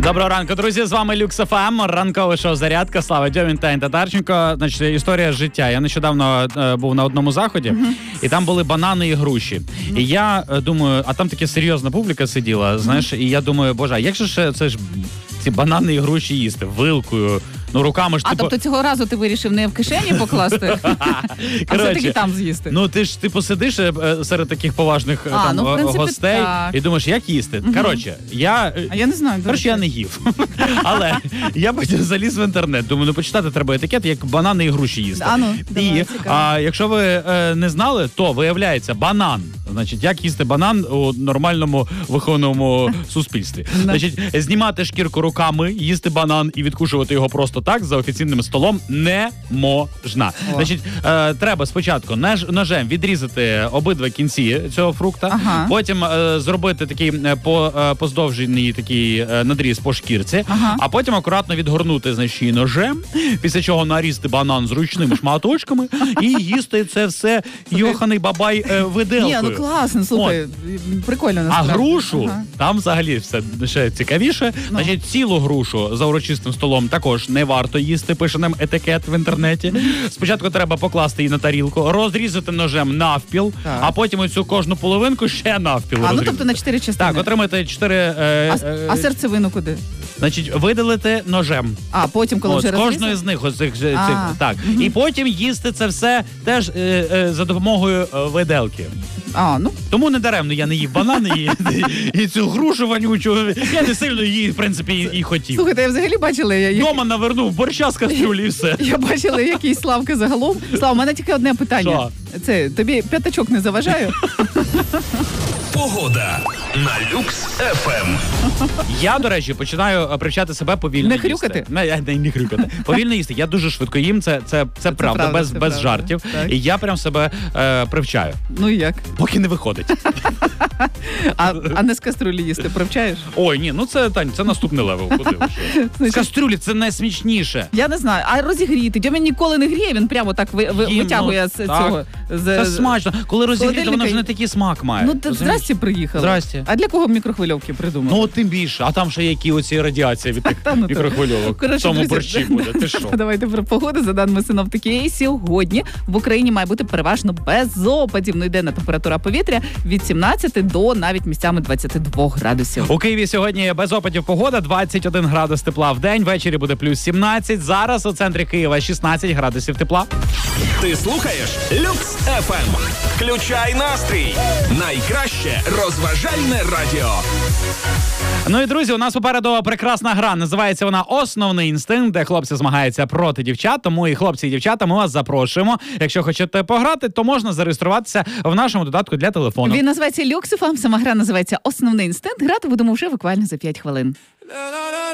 Доброго ранку, друзі, з вами Люкс ФМ, ранкове шоу «Зарядка», Слава Дьомін та Татарченко. Значить, історія з життя. Я нещодавно був на одному заході, і там були банани і груші. І я думаю, а там така серйозна публіка сиділа, знаєш, і я думаю, боже, а як же ж це ж ці банани і груші їсти? Вилкою, ну руками ж А тобто цього разу ти вирішив не в кишені покласти, а все-таки там з'їсти? Ну ти ж посидиш серед таких поважних там гостей і думаєш, як їсти? Коротше, я не знаю. Коротше, я не їв. Але я потім заліз в інтернет. Думаю, ну почитати треба етикет, як банани і груші їсти. І якщо ви не знали, то виявляється банан. Значить, як їсти банан у нормальному вихованому суспільстві. Значить, знімати шкірку руками, їсти банан і відкушувати його просто так за офіційним столом не можна. Значить, треба спочатку ножем відрізати обидва кінці цього фрукта, потім зробити такий поздовжений такий надріз по шкірці, а потім акуратно відгорнути, значить, ножем, після чого нарізати банан зручними шматочками і їсти це все йоханий бабай виделкою. Ні, ну класно, слухай, прикольно насправді. А грушу, там взагалі все ще цікавіше. Значить, цілу грушу за урочистим столом також не варто їсти, пише нам етикет в інтернеті. Спочатку треба покласти її на тарілку, розрізати ножем навпіл, а потім оцю кожну половинку ще навпіл розрізати. Ну тобто на 4 частини. Так, отримати 4... А серцевину куди? Значить, видалити ножем. А потім, коли вже розрізати? З кожної з них, так. І потім їсти це все теж за допомогою виделки. Тому не даремно я не їв банани і цю грушу вонючу. Я не сильно її, в принципі, і хотів. Слухайте, я взагалі бачила... Дома навернув борща з кастрюлі і все. Я бачила якісь Славки загалом. Слава, у мене тільки одне питання. Що? Це, тобі п'ятачок не заважає? Погода на Люкс ФМ. Я, до речі, починаю привчати себе повільно їсти. Хрюкати? Не хрюкати. Повільно їсти. Я дуже швидко їм, це правда, без жартів. Так. І я прям себе привчаю. Ну і як? Поки не виходить. А не з каструлі їсти привчаєш? Ой, ні, ну це, Тань, це наступний левел. З каструлі це найсмачніше. Я не знаю, а розігріти? Дьомін ніколи не гріє, він прямо так витягує з цього. Це смачно. Коли розігріти, воно вже не такий смак має. Ну, здрасте приїхали. Здрасте. А для кого мікрохвильовки придумали? Ну, тим більше. А там ще які оці радіації від тих мікрохвильовок. В тому борщі буде. Ти що? Давайте про погоду. За даними синоптиків, сьогодні в Україні має бути переважно без опадів. Ну, йде температура повітря від 17 до навіть місцями 22 градусів. У Києві сьогодні без опадів погода, 21 градус тепла в день, ввечері буде плюс 17. Зараз у центрі Києва 16 градусів тепла. Ти слухаєш Люкс ФМ. Включай настрій. Найкраще розважальне радіо. Ну і, друзі, у нас попереду прекрасна гра. Називається вона «Основний інстинкт», де хлопці змагаються проти дівчат. Тому і хлопці, і дівчата, ми вас запрошуємо. Якщо хочете пограти, то можна зареєструватися в нашому додатку для телефону. Він називається «Люкс ФМ», сама гра називається «Основний інстинкт». Грати будемо вже буквально за 5 хвилин.